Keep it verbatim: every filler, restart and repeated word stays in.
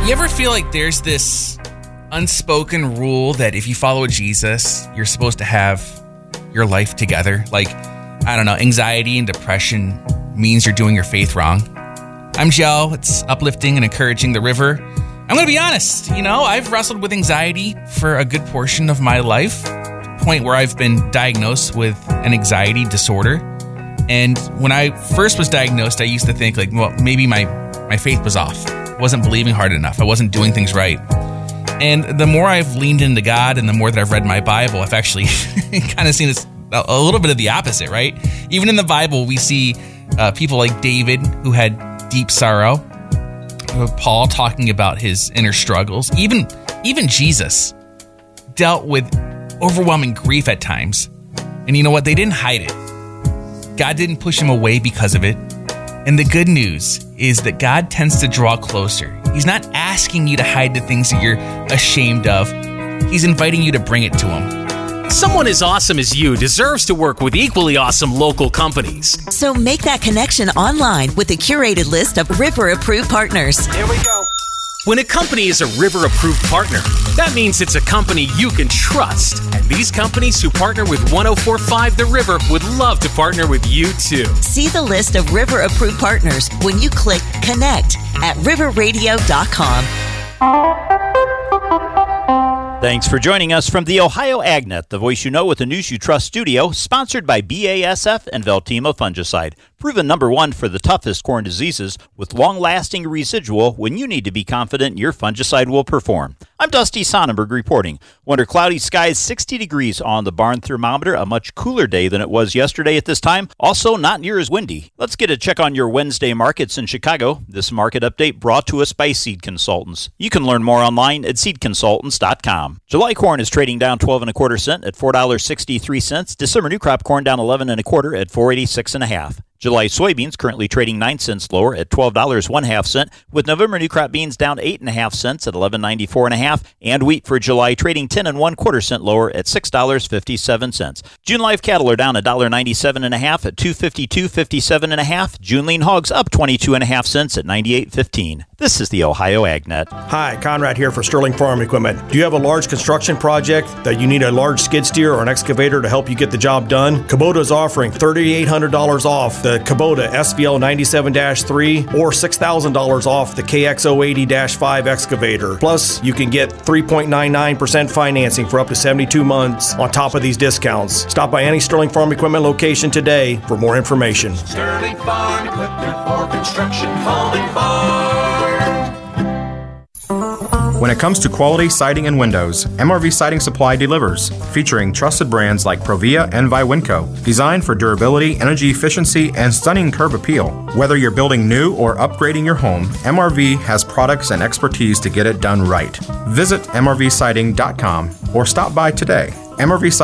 You ever feel like there's this unspoken rule that if you follow Jesus, you're supposed to have your life together? Like, I don't know, anxiety and depression means you're doing your faith wrong. I'm Joe. It's uplifting and encouraging the river. I'm going to be honest, you know, I've wrestled with anxiety for a good portion of my life, to the point where I've been diagnosed with an anxiety disorder. And when I first was diagnosed, I used to think like, well, maybe my, my faith was off. I wasn't believing hard enough. I wasn't doing things right. And the more I've leaned into God and the more that I've read my Bible, I've actually kind of seen this, a little bit of the opposite, right? Even in the Bible, we see uh, people like David who had deep sorrow. Paul talking about his inner struggles. Even, even Jesus dealt with overwhelming grief at times. And you know what? They didn't hide it. God didn't push him away because of it. And the good news is that God tends to draw closer. He's not asking you to hide the things that you're ashamed of. He's inviting you to bring it to him. Someone as awesome as you deserves to work with equally awesome local companies. So make that connection online with a curated list of River-approved partners. Here we go. When a company is a River-approved partner, that means it's a company you can trust. And these companies who partner with one oh four point five The River would love to partner with you too. See the list of River-approved partners when you click Connect at river radio dot com. Thanks for joining us from the Ohio AgNet, the voice you know with the news you trust studio, sponsored by B A S F and Veltima Fungicide. Proven number one for the toughest corn diseases with long-lasting residual when you need to be confident your fungicide will perform. I'm Dusty Sonnenberg reporting. Under cloudy skies, sixty degrees on the barn thermometer, a much cooler day than it was yesterday at this time. Also, not near as windy. Let's get a check on your Wednesday markets in Chicago. This market update brought to us by Seed Consultants. You can learn more online at seed consultants dot com. July corn is trading down twelve and a quarter cent at four dollars and sixty-three cents. December new crop corn down eleven and a quarter at four eighty-six and a half. July soybeans currently trading nine cents lower at twelve dollars one half cent, with November new crop beans down eight and a half cents at eleven ninety-four and a half, and wheat for July trading ten and one quarter cent lower at six dollars fifty-seven cents. June live cattle are down a dollar ninety-seven and a half at two fifty-two fifty-seven and a half. June lean hogs up twenty-two and a half cents at ninety-eight fifteen. This is the Ohio AgNet. Hi, Conrad here for Sterling Farm Equipment. Do you have a large construction project that you need a large skid steer or an excavator to help you get the job done? Kubota is offering three thousand eight hundred dollars off the Kubota S V L ninety-seven dash three or six thousand dollars off the K X zero eighty dash five excavator. Plus, you can get three point nine nine percent financing for up to seventy-two months on top of these discounts. Stop by any Sterling Farm Equipment location today for more information. Sterling Farm Equipment for construction, home and farm. When it comes to quality siding and windows, M R V Siding Supply delivers, featuring trusted brands like Provia and Viwinco, designed for durability, energy efficiency, and stunning curb appeal. Whether you're building new or upgrading your home, M R V has products and expertise to get it done right. Visit M R V siding dot com or stop by today. M R V